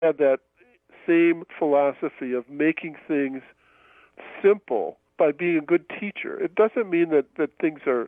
had that same philosophy of making things simple by being a good teacher. It doesn't mean that things are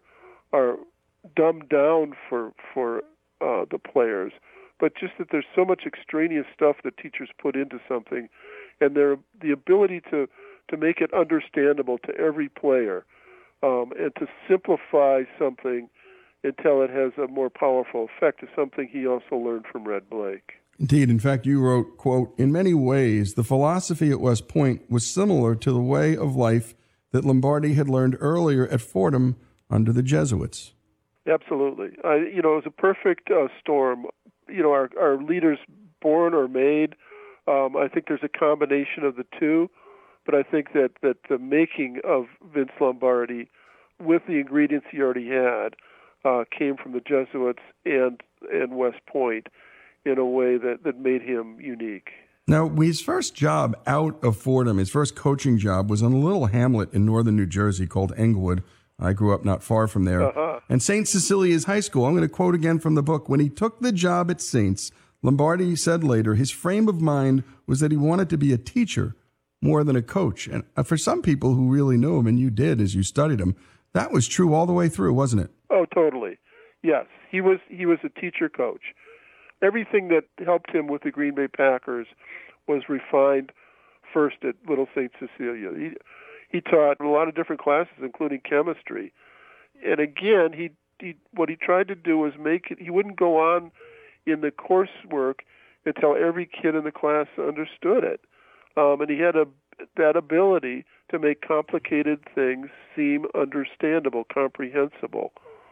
dumbed down for the players, but just that there's so much extraneous stuff that teachers put into something, and the ability to make it understandable to every player, and to simplify something until it has a more powerful effect is something he also learned from Red Blake. Indeed. In fact, you wrote, quote, "In many ways, the philosophy at West Point was similar to the way of life that Lombardi had learned earlier at Fordham under the Jesuits." Absolutely. It was a perfect storm. Our leaders born or made. I think there's a combination of the two, but I think that the making of Vince Lombardi, with the ingredients he already had, came from the Jesuits and West Point in a way that made him unique. Now, his first job out of Fordham, his first coaching job, was in a little hamlet in northern New Jersey called Englewood. I grew up not far from there. And St. Cecilia's High School. I'm going to quote again from the book. When he took the job at Saints, Lombardi said later, his frame of mind was that he wanted to be a teacher more than a coach. And for some people who really knew him, and you did as you studied him, that was true all the way through, wasn't it? Oh, totally. Yes, he was a teacher coach. Everything that helped him with the Green Bay Packers was refined first at Little St. Cecilia. He taught a lot of different classes, including chemistry. And again, what he tried to do was make it, he wouldn't go on in the coursework until every kid in the class understood it. And he had that ability to make complicated things seem understandable, comprehensible.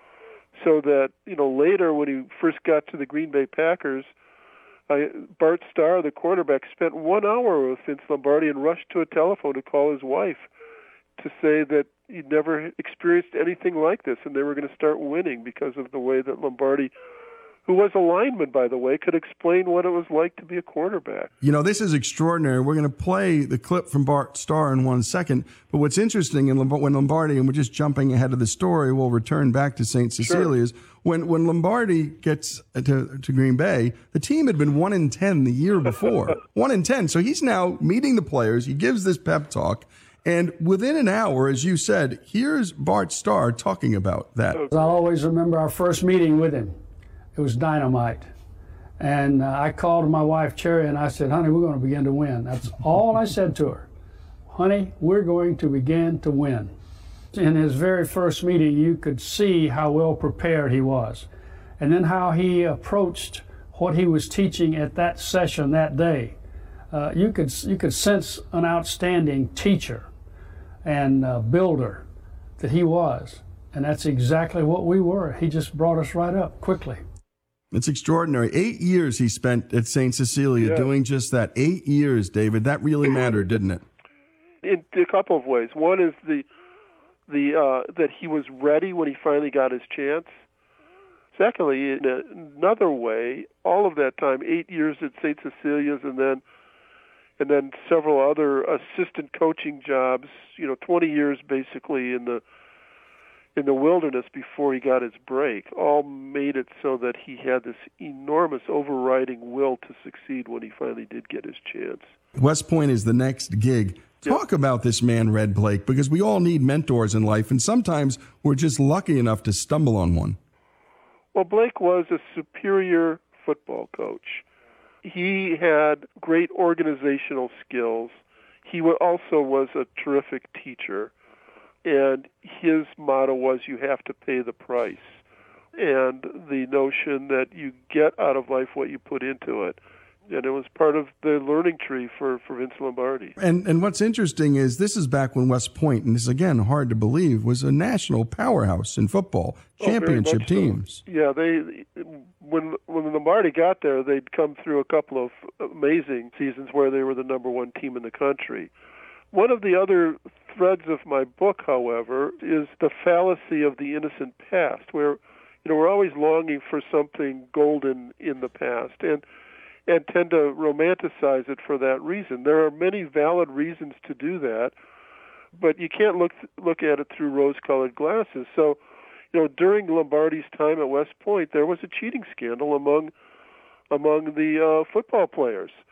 So that, later when he first got to the Green Bay Packers, Bart Starr, the quarterback, spent 1 hour with Vince Lombardi and rushed to a telephone to call his wife to say that he'd never experienced anything like this, and they were going to start winning because of the way that Lombardi, who was a lineman, by the way, could explain what it was like to be a quarterback. This is extraordinary. We're going to play the clip from Bart Starr in 1 second. But what's interesting, when Lombardi, and we're just jumping ahead of the story, we'll return back to St. Cecilia's. Sure. When Lombardi gets to Green Bay, the team had been 1-10 the year before. 1-10. So he's now meeting the players. He gives this pep talk. And within an hour, as you said, here's Bart Starr talking about that. I'll always remember our first meeting with him. It was dynamite. And I called my wife, Cherry, and I said, "Honey, we're going to begin to win." That's all I said to her. "Honey, we're going to begin to win." In his very first meeting, you could see how well prepared he was. And then how he approached what he was teaching at that session that day. You could sense an outstanding teacher and builder that he was. And that's exactly what we were. He just brought us right up quickly. It's extraordinary. 8 years he spent at St. Cecilia doing just that. 8 years, David. That really mattered, didn't it? In a couple of ways. One is that he was ready when he finally got his chance. Secondly, in another way, all of that time, 8 years at St. Cecilia's and then several other assistant coaching jobs, 20 years basically in the wilderness before he got his break, all made it so that he had this enormous overriding will to succeed when he finally did get his chance. West Point is the next gig. Talk about this man, Red Blake, because we all need mentors in life, and sometimes we're just lucky enough to stumble on one. Well, Blake was a superior football coach. He had great organizational skills. He also was a terrific teacher. And his motto was, you have to pay the price. And the notion that you get out of life what you put into it. And it was part of the learning tree for Vince Lombardi. And what's interesting is this is back when West Point, and this is again hard to believe, was a national powerhouse in football, championship teams. So. Yeah, when Lombardi got there, they'd come through a couple of amazing seasons where they were the number one team in the country. One of the other threads of my book, however, is the fallacy of the innocent past, where we're always longing for something golden in the past, and tend to romanticize it for that reason. There are many valid reasons to do that, but you can't look at it through rose-colored glasses. So, during Lombardi's time at West Point, there was a cheating scandal among the football players.